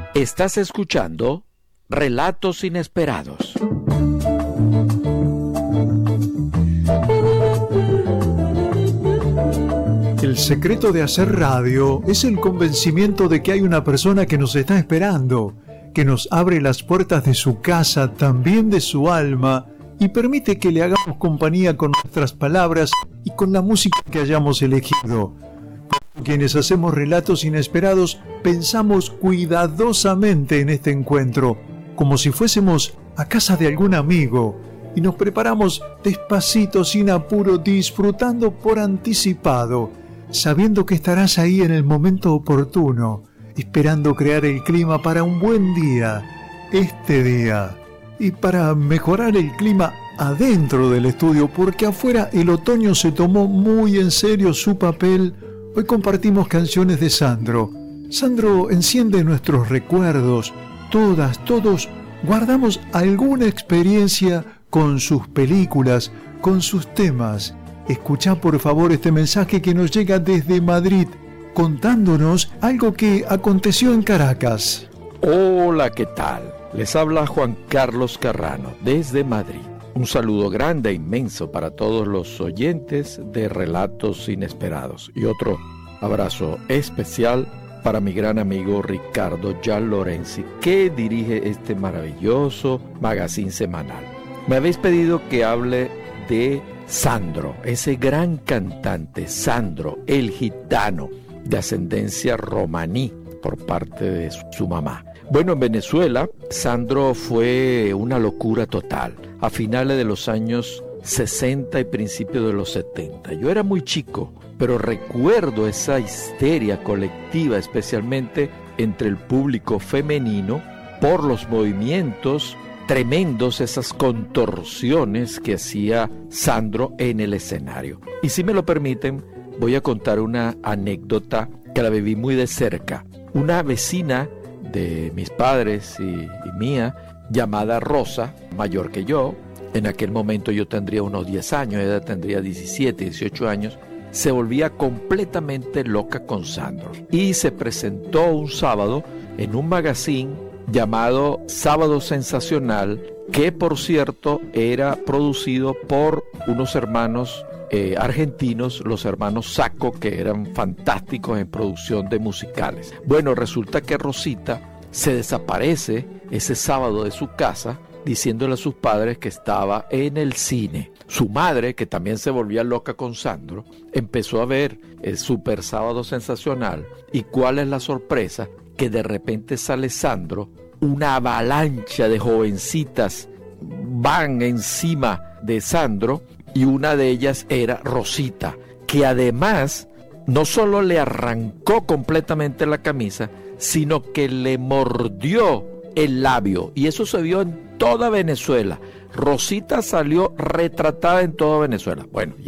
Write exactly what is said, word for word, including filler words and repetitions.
Estás escuchando Relatos Inesperados. El secreto de hacer radio es el convencimiento de que hay una persona que nos está esperando, que nos abre las puertas de su casa, también de su alma, y permite que le hagamos compañía con nuestras palabras y con la música que hayamos elegido. Quienes hacemos relatos inesperados, pensamos cuidadosamente en este encuentro, como si fuésemos a casa de algún amigo, y nos preparamos despacito, sin apuro, disfrutando por anticipado, sabiendo que estarás ahí en el momento oportuno, esperando crear el clima para un buen día, este día. Y para mejorar el clima adentro del estudio, porque afuera el otoño se tomó muy en serio su papel, hoy compartimos canciones de Sandro. Sandro enciende nuestros recuerdos, todas, todos guardamos alguna experiencia con sus películas, con sus temas. Escuchá por favor este mensaje que nos llega desde Madrid, contándonos algo que aconteció en Caracas. Hola, ¿qué tal? Les habla Juan Carlos Carrano desde Madrid. Un saludo grande e inmenso para todos los oyentes de Relatos Inesperados y otro abrazo especial para mi gran amigo Ricardo Jan Lorenzi, que dirige este maravilloso magazine semanal. Me habéis pedido que hable de Sandro, ese gran cantante, Sandro, el gitano, de ascendencia romaní por parte de su mamá. Bueno, en Venezuela, Sandro fue una locura total a finales de los años sesenta y principios de los setenta. Yo era muy chico, pero recuerdo esa histeria colectiva, especialmente entre el público femenino, por los movimientos tremendos, esas contorsiones que hacía Sandro en el escenario. Y si me lo permiten, voy a contar una anécdota que la viví muy de cerca. Una vecina de mis padres y, y mía, llamada Rosa, mayor que yo, en aquel momento yo tendría unos diez años, ella tendría diecisiete, dieciocho años, se volvía completamente loca con Sandro. Y se presentó un sábado en un magazine llamado Sábado Sensacional, que por cierto era producido por unos hermanos eh, argentinos, los hermanos Sacco, que eran fantásticos en producción de musicales. Bueno, resulta que Rosita se desaparece ese sábado de su casa, diciéndole a sus padres que estaba en el cine. Su madre, que también se volvía loca con Sandro, empezó a ver el Super Sábado Sensacional. ¿Y cuál es la sorpresa? Que de repente sale Sandro, una avalancha de jovencitas van encima de Sandro, y una de ellas era Rosita, que además no solo le arrancó completamente la camisa, sino que le mordió el labio, y eso se vio en toda Venezuela. Rosita salió retratada en toda Venezuela. Bueno,